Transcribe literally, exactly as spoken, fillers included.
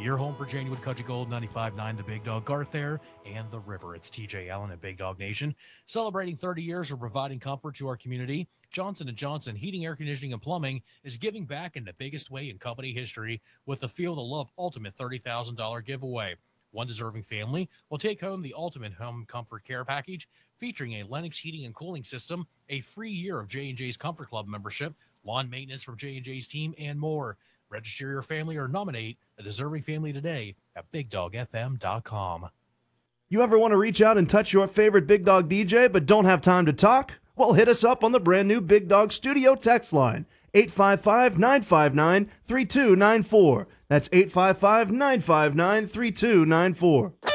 Your home for genuine country gold, ninety-five point nine The Big Dog, Garth there, and the river. It's T J Allen at Big Dog Nation, celebrating thirty years of providing comfort to our community. Johnson and Johnson Heating, Air Conditioning, and Plumbing is giving back in the biggest way in company history with the Feel the Love Ultimate thirty thousand dollars giveaway. One deserving family will take home the Ultimate Home Comfort Care Package, featuring a Lennox heating and cooling system, a free year of J and J's Comfort Club membership, lawn maintenance from J and J's team, and more. Register your family or nominate a deserving family today at big dog f m dot com. You ever want to reach out and touch your favorite Big Dog D J but don't have time to talk? Well, hit us up on the brand new Big Dog Studio text line, eight five five, nine five nine, three two nine four. That's eight five five, nine five nine, three two nine four.